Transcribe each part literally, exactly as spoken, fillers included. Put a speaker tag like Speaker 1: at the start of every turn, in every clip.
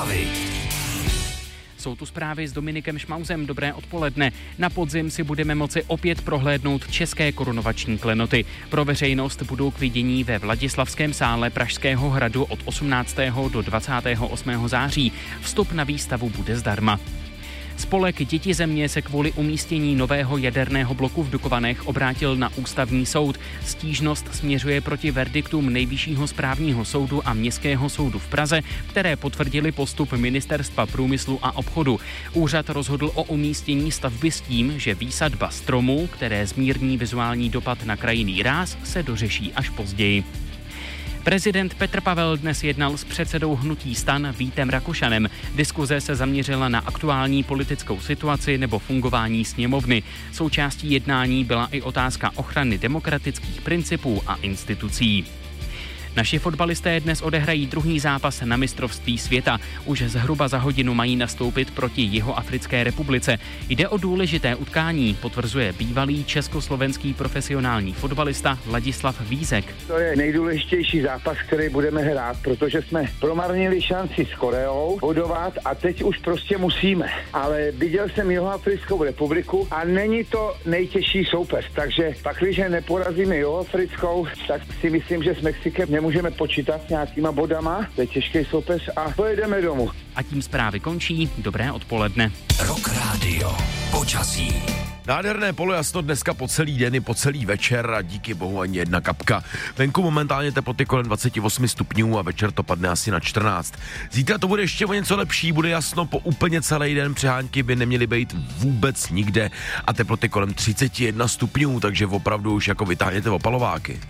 Speaker 1: zprávy.
Speaker 2: Jsou tu zprávy s Dominikem Šmauzem. Dobré odpoledne. Na podzim si budeme moci opět prohlédnout české korunovační klenoty. Pro veřejnost budou k vidění ve Vladislavském sále Pražského hradu od osmnáctého do dvacátého osmého září. Vstup na výstavu bude zdarma. Spolek Děti země se kvůli umístění nového jaderného bloku v Dukovanech obrátil na ústavní soud. Stížnost směřuje proti verdiktům Nejvyššího správního soudu a Městského soudu v Praze, které potvrdili postup Ministerstva průmyslu a obchodu. Úřad rozhodl o umístění stavby s tím, že výsadba stromů, které zmírní vizuální dopad na krajinný ráz, se dořeší až později. Prezident Petr Pavel dnes jednal s předsedou hnutí STAN Vítem Rakušanem. Diskuze se zaměřila na aktuální politickou situaci nebo fungování sněmovny. Součástí jednání byla i otázka ochrany demokratických principů a institucí. Naši fotbalisté dnes odehrají druhý zápas na mistrovství světa. Už zhruba za hodinu mají nastoupit proti Jihoafrické republice. Jde o důležité utkání, potvrzuje bývalý československý profesionální fotbalista Ladislav Vízek.
Speaker 3: To je nejdůležitější zápas, který budeme hrát, protože jsme promarnili šanci s Koreou bodovat a teď už prostě musíme. Ale viděl jsem Jihoafrickou republiku a není to nejtěžší soupeř, takže pakliže neporazíme Jihoafrickou, tak si myslím, že s Mexikem nemůžeme počítat s nějakýma bodama, to je těžký soupeř a pojedeme domů.
Speaker 2: A tím zprávy končí. Dobré odpoledne.
Speaker 1: Rock Radio. Počasí.
Speaker 4: Nádherné polojasno dneska po celý den i po celý večer a díky bohu ani jedna kapka. Venku momentálně teploty kolem dvacet osm stupňů a večer to padne asi na čtrnáct. Zítra to bude ještě o něco lepší, bude jasno po úplně celý den, přehánky by neměly být vůbec nikde a teploty kolem třicet jedna stupňů, takže opravdu už jako vytáhněte opalováky.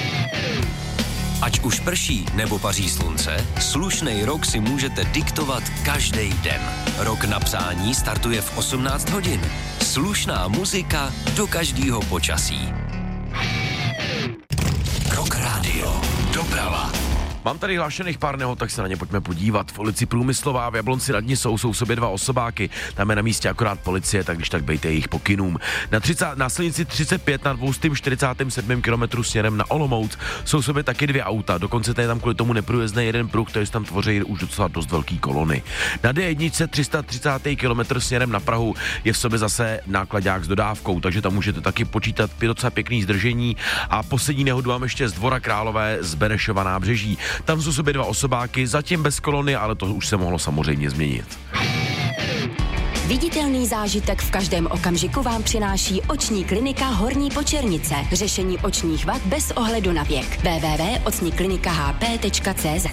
Speaker 1: Ať už prší nebo paří slunce, slušnej rok si můžete diktovat každý den. Rok na přání startuje v osmnáct hodin. Slušná muzika do každého počasí. Rock Radio. Doprava.
Speaker 4: Mám tady hlášených pár nehod, tak se na ně pojďme podívat. V ulici Průmyslová v Jablonci nad Nisou jsou sobě dva osobáky. Tam je na místě akorát policie, tak když tak bejte jejich pokynům. Na, třicet, na silnici třicet pět na dvě stě čtyřicet sedm kilometrů směrem na Olomouc jsou sobě taky dvě auta. Dokonce tady tam kvůli tomu neprůjezdný jeden pruh, takže tam tvoří už docela dost velký kolony. Na D jedna tři sta třicet kilometrů směrem na Prahu je v sobě zase nákladák s dodávkou, takže tam můžete taky počítat docela pěkný zdržení. A poslední nehodu mám ještě z Dvora Králové z Benešova Nábřeží. Tam jsou sobě dva osobáky, zatím bez kolony, ale to už se mohlo samozřejmě změnit.
Speaker 5: Viditelný zážitek v každém okamžiku vám přináší oční klinika Horní Počernice. Řešení očních vad bez ohledu na věk. w w w tečka oční klinika h p tečka c z.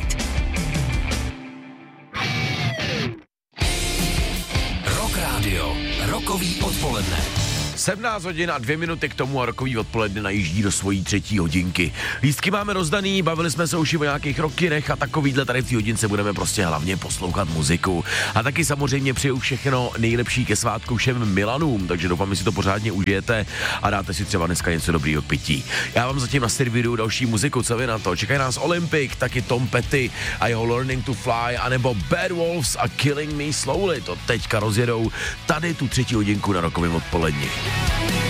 Speaker 1: Rock Radio. Rokový odpoledne.
Speaker 4: sedmnáct hodin a dvě minuty k tomu a rokový odpoledne najíždí do svojí třetí hodinky. Lístky máme rozdaný, bavili jsme se už o nějakých rockinech a takovýhle tady v té hodince budeme prostě hlavně poslouchat muziku. A taky samozřejmě přeju všechno nejlepší ke svátku všem Milanům, takže doufám, že si to pořádně užijete a dáte si třeba dneska něco dobrýho k pití. Já vám zatím naservíruju další muziku, co vy na to? Čekají nás Olympic, taky Tom Petty a jeho Learning to Fly, anebo Bad Wolves a Killing Me Slowly. To teďka rozjedou tady tu třetí hodinku na rokovém odpoledni.